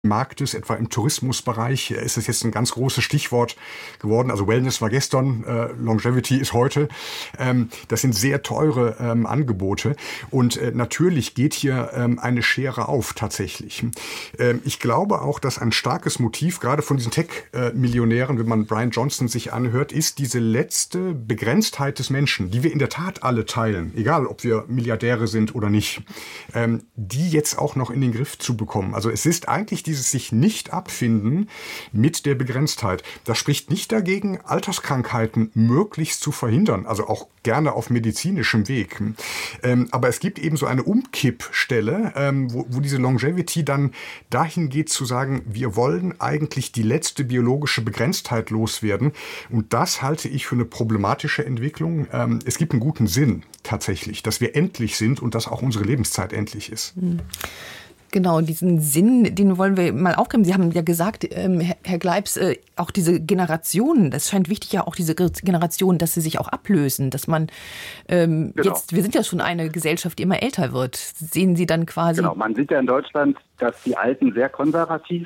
Marktes, etwa im Tourismusbereich, ist es jetzt ein ganz großes Stichwort geworden. Also Wellness war gestern, Longevity ist heute. Das sind sehr teure Angebote. Und natürlich geht hier eine Schere auf, tatsächlich. Ich glaube auch, dass ein starkes Motiv, gerade von diesen Tech-Millionären, wenn man Brian Johnson sich anhört, ist diese letzte Begrenztheit des Menschen, die wir in der Tat alle teilen, egal ob wir Milliardäre sind oder nicht, die jetzt auch noch in den Griff zu bekommen. Also es ist eigentlich dieses sich nicht abfinden mit der Begrenztheit. Das spricht nicht dagegen, Alterskrankheiten möglichst zu verhindern, also auch gerne auf medizinischem Weg. Aber es gibt eben so eine Umkippstelle, wo diese Longevity dann dahin geht zu sagen, wir wollen eigentlich die letzte biologische Begrenztheit loswerden. Und das halte ich für eine problematische Entwicklung. Es gibt einen guten Sinn tatsächlich, dass wir endlich sind und dass auch unsere Lebenszeit endlich ist. Genau, diesen Sinn, den wollen wir mal aufgreifen. Sie haben ja gesagt, Herr Gleibs, auch diese Generationen, das scheint wichtig, ja auch diese Generationen, dass sie sich auch ablösen, dass man jetzt, wir sind ja schon eine Gesellschaft, die immer älter wird. Sehen Sie dann quasi... Genau, man sieht ja in Deutschland, dass die Alten sehr konservativ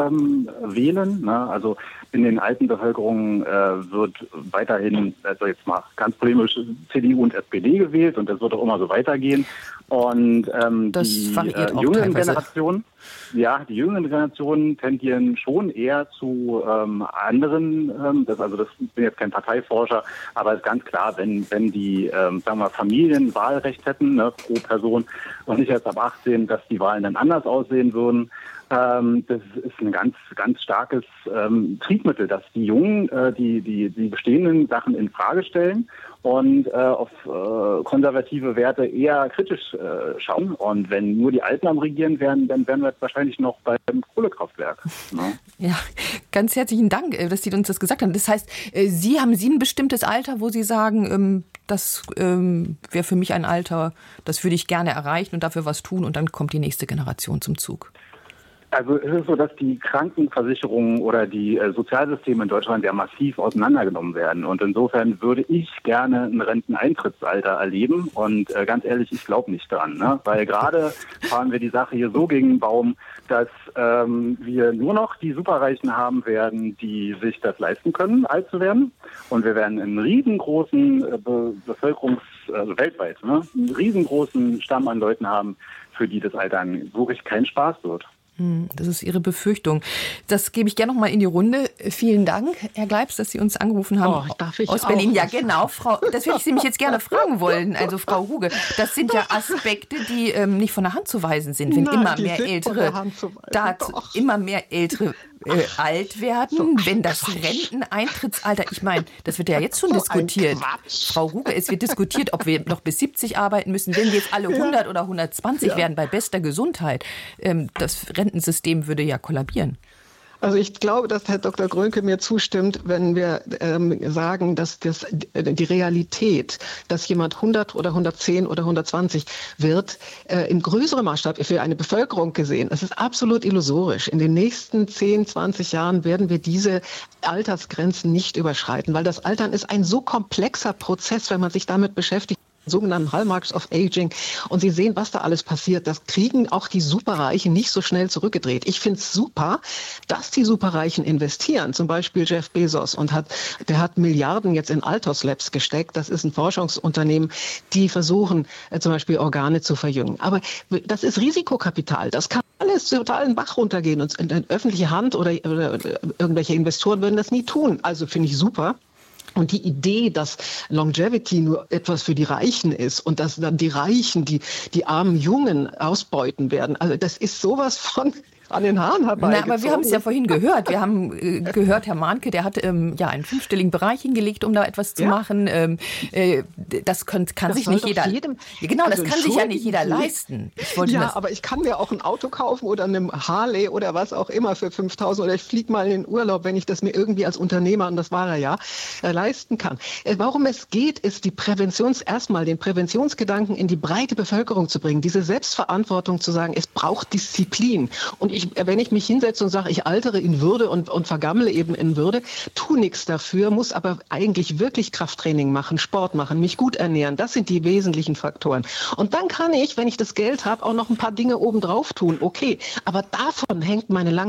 wählen. Ne? Also in den alten Bevölkerungen wird weiterhin, also jetzt mal ganz polemisch, CDU und SPD gewählt und das wird auch immer so weitergehen. Und die jüngeren Generationen, die jüngeren Generationen tendieren schon eher zu anderen. Das bin jetzt kein Parteiforscher, aber es ist ganz klar, wenn die sagen wir Familien Wahlrecht hätten, ne, pro Person und nicht erst ab 18, dass die Wahlen dann anders aussehen würden. Das ist ein ganz, ganz starkes Triebmittel, dass die Jungen die bestehenden Sachen in Frage stellen und auf konservative Werte eher kritisch schauen. Und wenn nur die Alten am Regieren wären, dann wären wir jetzt wahrscheinlich noch beim Kohlekraftwerk. Ne? Ja, ganz herzlichen Dank, dass Sie uns das gesagt haben. Das heißt, haben Sie ein bestimmtes Alter, wo Sie sagen, das wäre für mich ein Alter, das würde ich gerne erreichen und dafür was tun und dann kommt die nächste Generation zum Zug? Also es ist so, dass die Krankenversicherungen oder die Sozialsysteme in Deutschland ja massiv auseinandergenommen werden. Und insofern würde ich gerne ein Renteneintrittsalter erleben. Und ganz ehrlich, ich glaube nicht dran. Ne? Weil gerade fahren wir die Sache hier so gegen den Baum, dass wir nur noch die Superreichen haben werden, die sich das leisten können, alt zu werden. Und wir werden einen riesengroßen weltweit, ne? Einen riesengroßen Stamm an Leuten haben, für die das Altern so richtig kein Spaß wird. Das ist Ihre Befürchtung. Das gebe ich gerne noch mal in die Runde. Vielen Dank, Herr Gleibs, dass Sie uns angerufen haben aus Berlin. Ja, genau. Das würde ich Sie mich jetzt gerne fragen wollen. Also Frau Ruge, das sind ja Aspekte, die nicht von der Hand zu weisen sind, wenn immer mehr Ältere alt werden, wenn das Renteneintrittsalter, ich meine, das wird ja jetzt schon diskutiert. Frau Ruge, es wird diskutiert, ob wir noch bis 70 arbeiten müssen, wenn wir jetzt alle 100 oder 120 werden bei bester Gesundheit. Das Rentensystem würde ja kollabieren. Also ich glaube, dass Herr Dr. Grönke mir zustimmt, wenn wir sagen, dass die Realität, dass jemand 100 oder 110 oder 120 wird, im größeren Maßstab für eine Bevölkerung gesehen, das ist absolut illusorisch. In den nächsten 10, 20 Jahren werden wir diese Altersgrenzen nicht überschreiten, weil das Altern ist ein so komplexer Prozess, wenn man sich damit beschäftigt. Sogenannten Hallmarks of Aging. Und Sie sehen, was da alles passiert. Das kriegen auch die Superreichen nicht so schnell zurückgedreht. Ich finde es super, dass die Superreichen investieren. Zum Beispiel Jeff Bezos der hat Milliarden jetzt in Altos Labs gesteckt. Das ist ein Forschungsunternehmen, die versuchen, zum Beispiel Organe zu verjüngen. Aber das ist Risikokapital. Das kann alles total in den Bach runtergehen. Und in öffentliche Hand oder irgendwelche Investoren würden das nie tun. Also finde ich super. Und die Idee, dass Longevity nur etwas für die Reichen ist und dass dann die Reichen die armen Jungen ausbeuten werden, also das ist sowas von an den Haaren herbeigezogen. Aber wir haben es ja vorhin gehört. Wir haben gehört, Herr Mahnke, der hat einen 5-stelligen Bereich hingelegt, um da etwas zu machen. Das kann sich nicht jeder. Das kann sich ja nicht jeder leisten. Aber ich kann mir auch ein Auto kaufen oder eine Harley oder was auch immer für 5.000 oder ich fliege mal in den Urlaub, wenn ich das mir irgendwie als Unternehmer, und das war er ja, leisten kann. Warum es geht, ist den Präventionsgedanken in die breite Bevölkerung zu bringen, diese Selbstverantwortung zu sagen, es braucht Disziplin. Und wenn ich mich hinsetze und sage, ich altere in Würde und vergammle eben in Würde, tu nichts dafür, muss aber eigentlich wirklich Krafttraining machen, Sport machen, mich gut ernähren. Das sind die wesentlichen Faktoren. Und dann kann ich, wenn ich das Geld habe, auch noch ein paar Dinge obendrauf tun. Okay, aber davon hängt meine